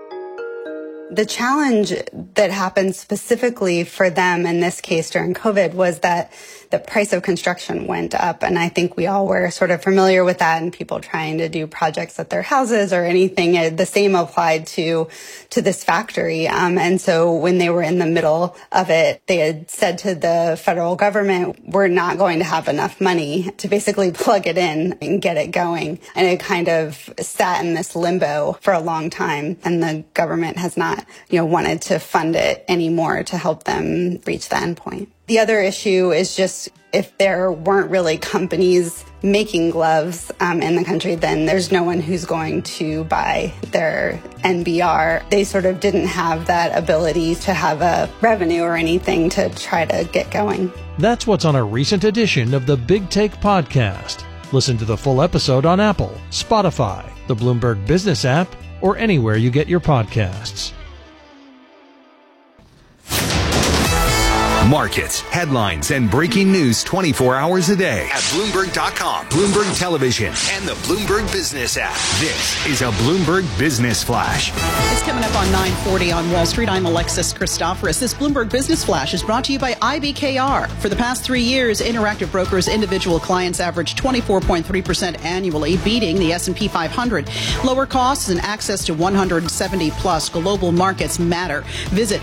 The challenge that happened specifically for them in this case during COVID was that the price of construction went up. And I think we all were sort of familiar with that, and people trying to do projects at their houses or anything. The same applied to this factory. And so when they were in the middle of it, they had said to the federal government, we're not going to have enough money to basically plug it in and get it going. And it kind of sat in this limbo for a long time. And the government has not wanted to fund it anymore to help them reach the end point. The other issue is just if there weren't really companies making gloves in the country, then there's no one who's going to buy their NBR. They sort of didn't have that ability to have a revenue or anything to try to get going. That's what's on a recent edition of the Big Take podcast. Listen to the full episode on Apple, Spotify, the Bloomberg Business app, or anywhere you get your podcasts. Markets, headlines, and breaking news 24 hours a day at Bloomberg.com, Bloomberg Television, and the Bloomberg Business app. This is a Bloomberg Business Flash. It's coming up on 9:40 on Wall Street. I'm Alexis Christoforous. This Bloomberg Business Flash is brought to you by IBKR. For the past 3 years, Interactive Brokers' individual clients averaged 24.3% annually, beating the S&P 500. Lower costs and access to 170-plus global markets matter. Visit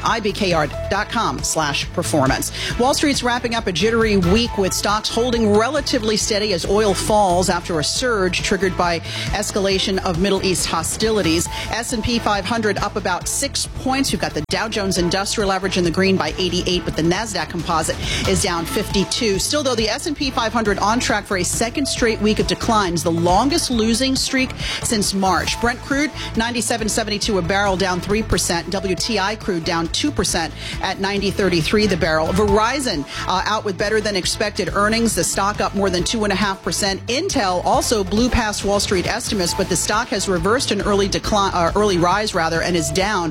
IBKR.com/performance. Wall Street's wrapping up a jittery week with stocks holding relatively steady as oil falls after a surge triggered by escalation of Middle East hostilities. S&P 500 up about 6 points. You've got the Dow Jones Industrial Average in the green by 88, but the NASDAQ Composite is down 52. Still, though, the S&P 500 on track for a second straight week of declines, the longest losing streak since March. Brent crude, 97.72 a barrel, down 3%. WTI crude down 2% at 90.33 the barrel. Verizon out with better than expected earnings. The stock up more than 2.5%. Intel also blew past Wall Street estimates, but the stock has reversed an early rise, and is down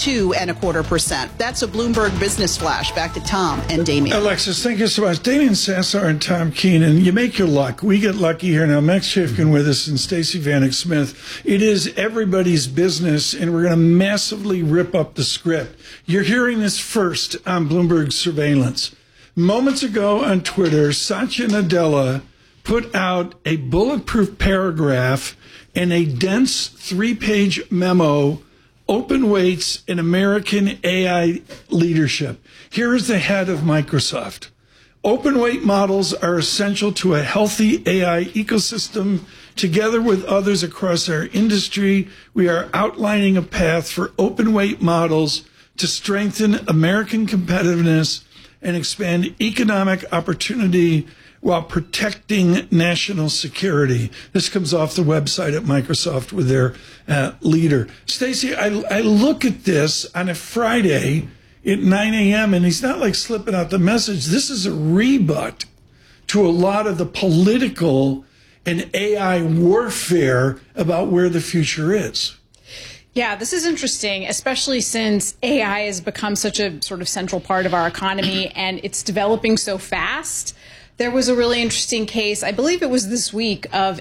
2.25%. That's a Bloomberg Business Flash. Back to Tom and Damien. Alexis, thank you so much. Damien Sassar and Tom Keenan. You make your luck. We get lucky here now. Max Chafkin with us and Stacey Vanek Smith. It is everybody's business, and we're going to massively rip up the script. You're hearing this first on Bloomberg Surveillance. Moments ago on Twitter, Satya Nadella put out a bulletproof paragraph in a dense 3-page memo, Open Weights in American AI Leadership. Here is the head of Microsoft. Open weight models are essential to a healthy AI ecosystem. Together with others across our industry, we are outlining a path for open weight models to strengthen American competitiveness and expand economic opportunity while protecting national security. This comes off the website at Microsoft with their leader. Stacey, I look at this on a Friday at 9 a.m., and he's not like slipping out the message. This is a rebut to a lot of the political and AI warfare about where the future is. Yeah, this is interesting, especially since AI has become such a sort of central part of our economy and it's developing so fast. There was a really interesting case, I believe it was this week, of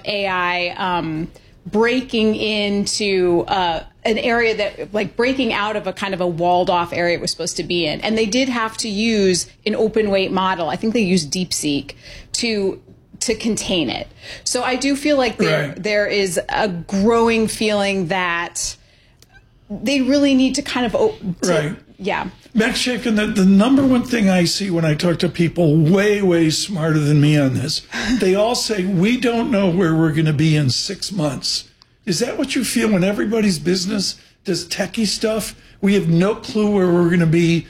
AI breaking into an area that, like, breaking out of a kind of a walled off area it was supposed to be in. And they did have to use an open weight model. I think they used DeepSeek to contain it. So I do feel like there is a growing feeling that they really need to kind of yeah. Max Chafkin, the number one thing I see when I talk to people way smarter than me on this, they all say, we don't know where we're going to be in 6 months. Is that what you feel when everybody's business does techie stuff? We have no clue where we're going to be.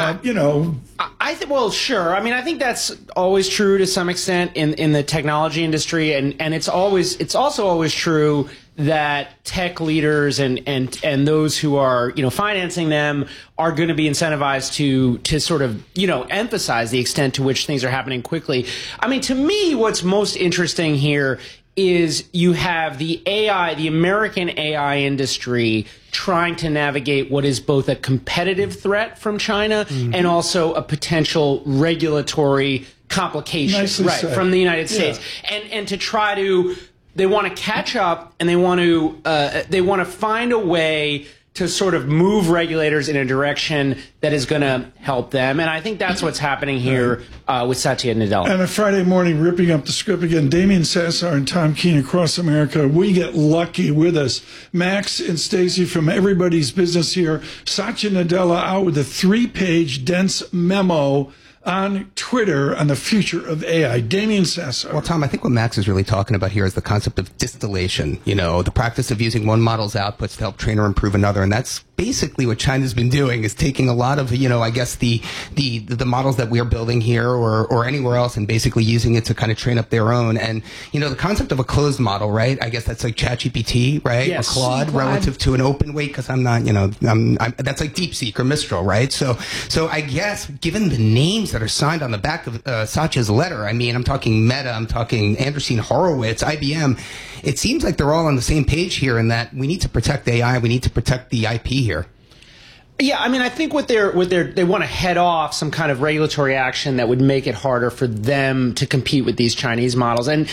Well, sure. I mean, I think that's always true to some extent in the technology industry, and it's also always true that tech leaders and those who are financing them are going to be incentivized to sort of emphasize the extent to which things are happening quickly. I mean, to me, what's most interesting here is you have the American AI industry trying to navigate what is both a competitive threat from China and also a potential regulatory complication from the United States. And to try to, they want to catch up and they want to find a way to sort of move regulators in a direction that is going to help them. And I think that's what's happening here with Satya Nadella. And a Friday morning, ripping up the script again, Damien Sassar and Tom Keene across America. We get lucky with us. Max and Stacey from Everybody's Business here. Satya Nadella out with a 3-page dense memo on Twitter on the future of AI. Damien Sassar. Well, Tom, I think what Max is really talking about here is the concept of distillation, the practice of using one model's outputs to help train or improve another. And that's basically what China's been doing, is taking a lot of, I guess the models that we're building here or anywhere else and basically using it to kind of train up their own. And, the concept of a closed model, right? I guess that's like ChatGPT, right? Yes. Or Claude relative to an open weight, because I'm not, that's like DeepSeek or Mistral, right? So I guess given the names that are signed on the back of Satya's letter, I mean, I'm talking Meta, I'm talking Andreessen Horowitz, IBM. It seems like they're all on the same page here in that we need to protect AI, we need to protect the IP here. Yeah, I mean, I think they want to head off some kind of regulatory action that would make it harder for them to compete with these Chinese models. And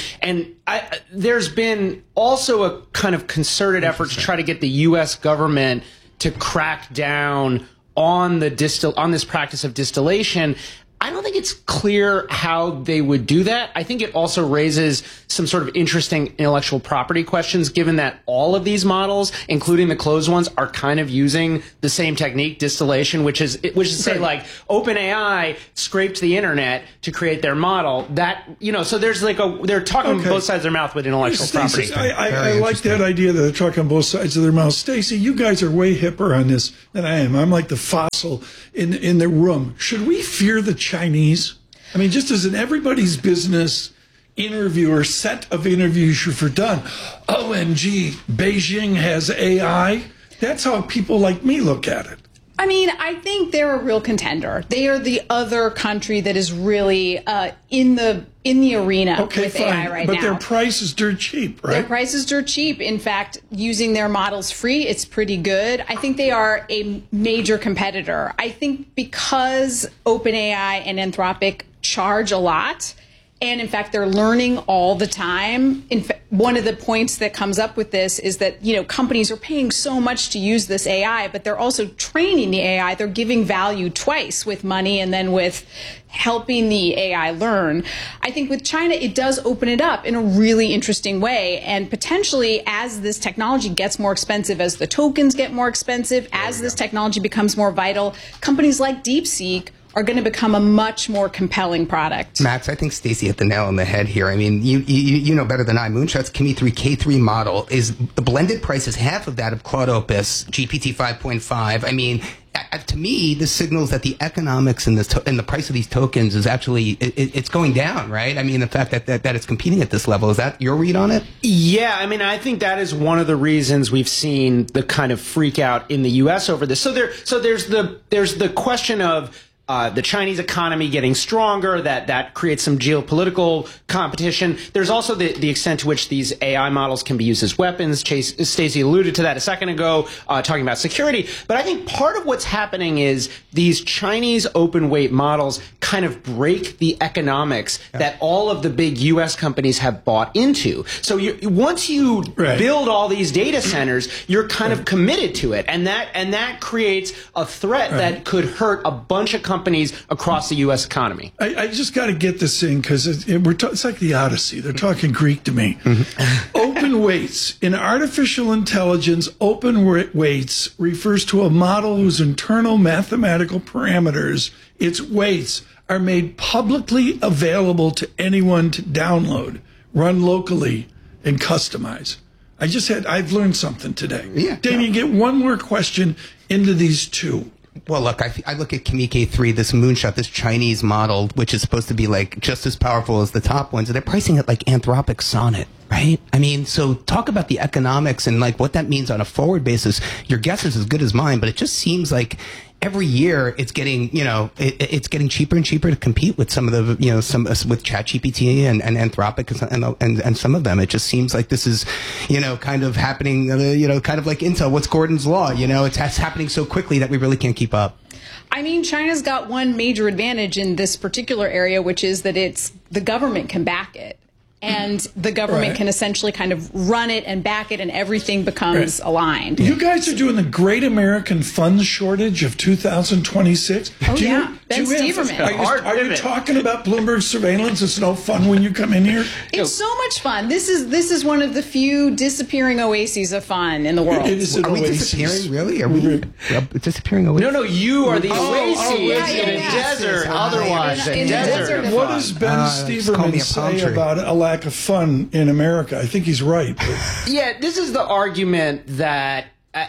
there's been also a kind of concerted effort to try to get the U.S. government to crack down on this practice of distillation. I don't think it's clear how they would do that. I think it also raises some sort of interesting intellectual property questions, given that all of these models, including the closed ones, are kind of using the same technique, distillation, which is to say, like, OpenAI scraped the internet to create their model. That, so there's they're talking on both sides of their mouth with intellectual property. I like that idea that they're talking on both sides of their mouth. Stacey, you guys are way hipper on this than I am. I'm like the fossil in the room. Should we fear the Chinese? I mean, just as in everybody's business interview or set of interviews you've done, OMG, Beijing has AI. That's how people like me look at it. I mean, I think they're a real contender. They are the other country that is really in the arena with AI right now. But their price is dirt cheap, right? Their price is dirt cheap. In fact, using their models free, it's pretty good. I think they are a major competitor. I think because OpenAI and Anthropic charge a lot, and in fact, they're learning all the time. In fact, one of the points that comes up with this is that, companies are paying so much to use this AI, but they're also training the AI. They're giving value twice, with money and then with helping the AI learn. I think with China, it does open it up in a really interesting way. And potentially, as this technology gets more expensive, as the tokens get more expensive, as this technology becomes more vital, companies like DeepSeek are going to become a much more compelling product. Max, I think Stacey hit the nail on the head here. I mean, you know better than I. Moonshot's Kimi 3 K3 model is the blended price is half of that of Claude Opus GPT 5.5. I mean, to me, this signals that the economics and the price of these tokens is actually it's going down, right? I mean, the fact that it's competing at this level, is that your read on it? Yeah, I mean, I think that is one of the reasons we've seen the kind of freak out in the U.S. over this. So there's the question of the Chinese economy getting stronger, that creates some geopolitical competition. There's also the extent to which these AI models can be used as weapons. Stacey alluded to that a second ago, talking about security. But I think part of what's happening is these Chinese open weight models kind of break the economics that all of the big U.S. companies have bought into. So once you build all these data centers, you're kind of committed to it. And that creates a threat that could hurt a bunch of companies across the U.S. economy. I just got to get this in because it's like the Odyssey. They're talking Greek to me. Open weights. In artificial intelligence, open weights refers to a model whose internal mathematical parameters, its weights, are made publicly available to anyone to download, run locally, and customize. I've learned something today. Yeah. Damien, get one more question into these two. Well, look, I look at Kimi K3, this Moonshot, this Chinese model, which is supposed to be like just as powerful as the top ones. And they're pricing it like Anthropic Sonnet, right? I mean, so talk about the economics and like what that means on a forward basis. Your guess is as good as mine, but it just seems like every year it's getting, it's getting cheaper and cheaper to compete with some of the, with ChatGPT and Anthropic and some of them. It just seems like this is, kind of happening, kind of like Intel. What's Gordon's law? It's happening so quickly that we really can't keep up. I mean, China's got one major advantage in this particular area, which is that the government can back it. And the government can essentially kind of run it and back it, and everything becomes aligned. You guys are doing the Great American Funds Shortage of 2026. Oh, yeah. Ben Steverman. Are you talking about Bloomberg surveillance? It's no fun when you come in here? It's so much fun. This is one of the few disappearing oases of fun in the world. It is an Are we oasis. disappearing, really? Are we disappearing oasis? No, you are the oasis in a desert. Otherwise, in the desert. What does Ben Steverman say about a lack of fun in America? I think he's right. Yeah, this is the argument that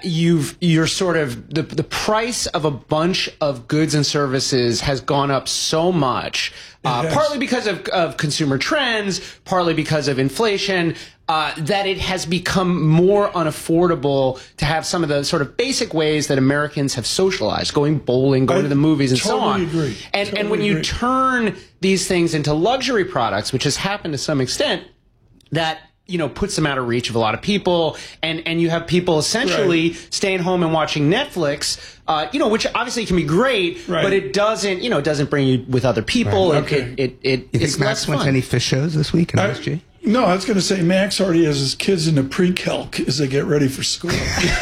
you're sort of the price of a bunch of goods and services has gone up so much, partly because of consumer trends, partly because of inflation, that it has become more unaffordable to have some of the sort of basic ways that Americans have socialized, going bowling, going to the movies, and so on. Agree. And when you turn these things into luxury products, which has happened to some extent, that puts them out of reach of a lot of people, and you have people essentially staying home and watching Netflix, which obviously can be great, but it doesn't bring you with other people. You think Max went to any fish shows this week in OSG? No, I was going to say Max already has his kids into pre-calc as they get ready for school.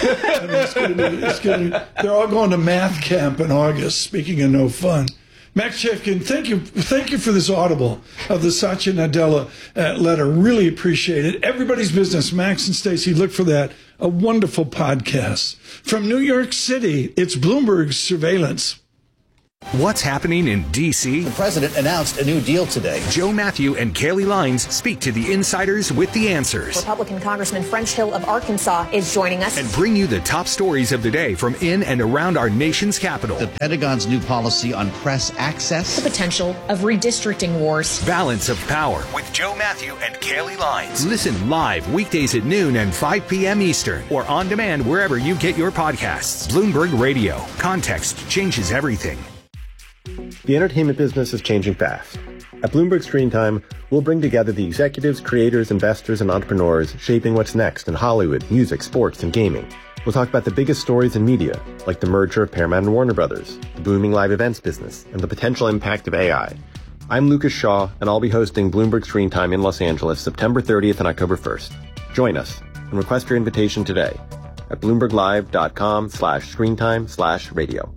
They're all going to math camp in August, speaking of no fun. Max Chafkin, thank you for this audible of the Satya Nadella letter. Really appreciate it. Everybody's Business, Max and Stacey, look for that. A wonderful podcast. From New York City, it's Bloomberg Surveillance. What's happening in D.C.? The president announced a new deal today. Joe Matthew and Kaylee Lines speak to the insiders with the answers. Republican Congressman French Hill of Arkansas is joining us. And bring you the top stories of the day from in and around our nation's capital. The Pentagon's new policy on press access. The potential of redistricting wars. Balance of Power with Joe Matthew and Kaylee Lines. Listen live weekdays at noon and 5 p.m. Eastern or on demand wherever you get your podcasts. Bloomberg Radio. Context changes everything. The entertainment business is changing fast. At Bloomberg Screen Time, we'll bring together the executives, creators, investors, and entrepreneurs shaping what's next in Hollywood, music, sports, and gaming. We'll talk about the biggest stories in media, like the merger of Paramount and Warner Brothers, the booming live events business, and the potential impact of AI. I'm Lucas Shaw, and I'll be hosting Bloomberg Screen Time in Los Angeles September 30th and October 1st. Join us and request your invitation today at BloombergLive.com/screentime/radio.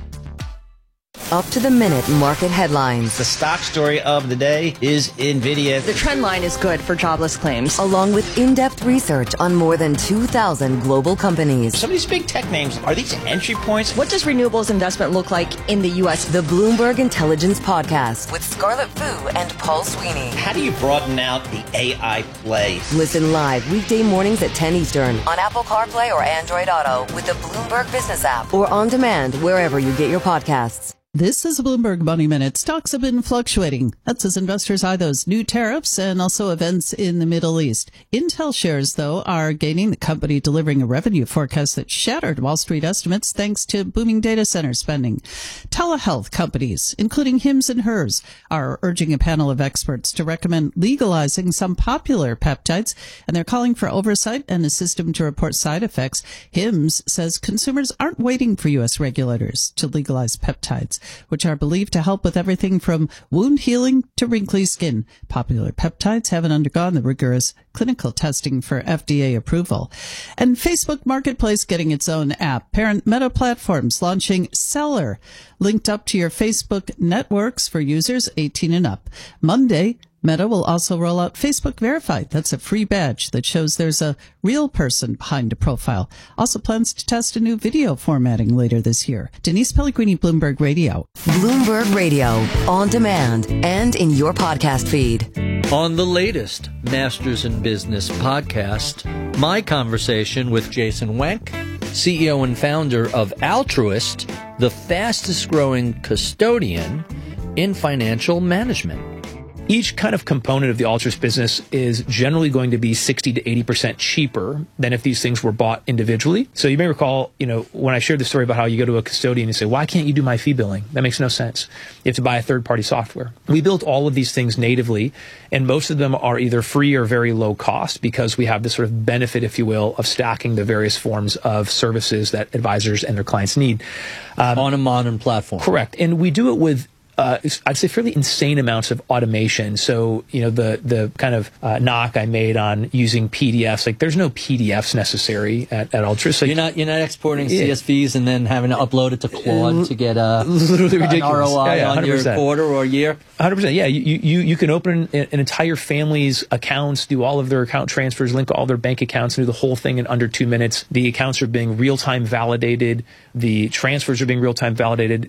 Up to the minute market headlines. The stock story of the day is NVIDIA. The trend line is good for jobless claims. Along with in-depth research on more than 2,000 global companies. Some of these big tech names, are these entry points? What does renewables investment look like in the U.S.? The Bloomberg Intelligence Podcast with Scarlett Fu and Paul Sweeney. How do you broaden out the AI play? Listen live weekday mornings at 10 Eastern on Apple CarPlay or Android Auto with the Bloomberg Business app or on demand wherever you get your podcasts. This is a Bloomberg Money Minute. Stocks have been fluctuating. That's as investors eye those new tariffs and also events in the Middle East. Intel shares, though, are gaining, the company delivering a revenue forecast that shattered Wall Street estimates thanks to booming data center spending. Telehealth companies, including Hims and Hers, are urging a panel of experts to recommend legalizing some popular peptides, and they're calling for oversight and a system to report side effects. Hims says consumers aren't waiting for U.S. regulators to legalize peptides, which are believed to help with everything from wound healing to wrinkly skin. Popular peptides haven't undergone the rigorous clinical testing for FDA approval. And Facebook Marketplace getting its own app. Parent Meta Platforms launching Seller, linked up to your Facebook networks for users 18 and up. Monday, Meta will also roll out Facebook Verified. That's a free badge that shows there's a real person behind a profile. Also plans to test a new video formatting later this year. Denise Pellegrini, Bloomberg Radio. Bloomberg Radio, on demand and in your podcast feed. On the latest Masters in Business podcast, my conversation with Jason Wenck, CEO and founder of Altruist, the fastest growing custodian in financial management. Each kind of component of the Altruist business is generally going to be 60 to 80% cheaper than if these things were bought individually. So you may recall, when I shared the story about how you go to a custodian and say, why can't you do my fee billing? That makes no sense. You have to buy a third-party software. We built all of these things natively, and most of them are either free or very low cost because we have this sort of benefit, if you will, of stacking the various forms of services that advisors and their clients need. On a modern platform. Correct. And we do it with I'd say fairly insane amounts of automation. So, the kind of knock I made on using PDFs, like there's no PDFs necessary at Altruist. Like, you're not exporting CSVs and then having to upload it to Claude to get literally ridiculous. An ROI on your quarter or year. 100%. Yeah, you can open an entire family's accounts, do all of their account transfers, link all their bank accounts, and do the whole thing in under 2 minutes. The accounts are being real-time validated. The transfers are being real-time validated.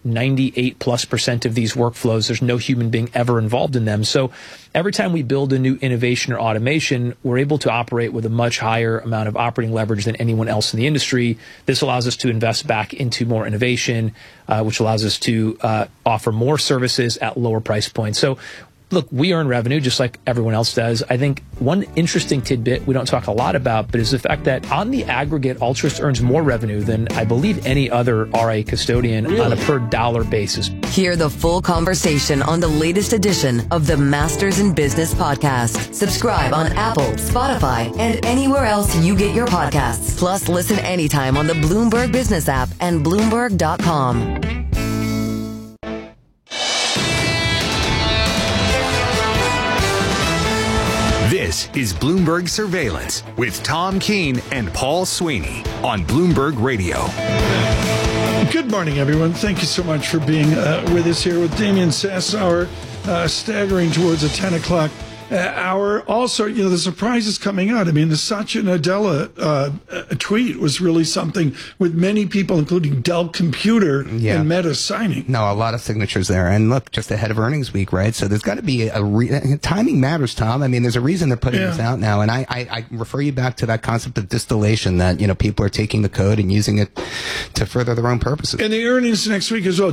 98+% of these workflows, there's no human being ever involved in them. So every time we build a new innovation or automation, we're able to operate with a much higher amount of operating leverage than anyone else in the industry. This allows us to invest back into more innovation, which allows us to offer more services at lower price points. So look, we earn revenue just like everyone else does. I think one interesting tidbit we don't talk a lot about, but is the fact that on the aggregate, Altruist earns more revenue than I believe any other RIA custodian on a per dollar basis. Hear the full conversation on the latest edition of the Masters in Business podcast. Subscribe on Apple, Spotify, and anywhere else you get your podcasts. Plus, listen anytime on the Bloomberg Business app and Bloomberg.com. This is Bloomberg Surveillance with Tom Keene and Paul Sweeney on Bloomberg Radio. Good morning, everyone. Thank you so much for being with us here with Damian Sassower, staggering towards a 10 o'clock hour. Also, the surprise is coming out. I mean, the Satya Nadella tweet was really something with many people, including Dell Computer and Meta signing. No, a lot of signatures there. And look, just ahead of earnings week, right? So there's got to be timing matters, Tom. I mean, there's a reason they're putting this out now. And I refer you back to that concept of distillation that, people are taking the code and using it to further their own purposes. And the earnings next week as well.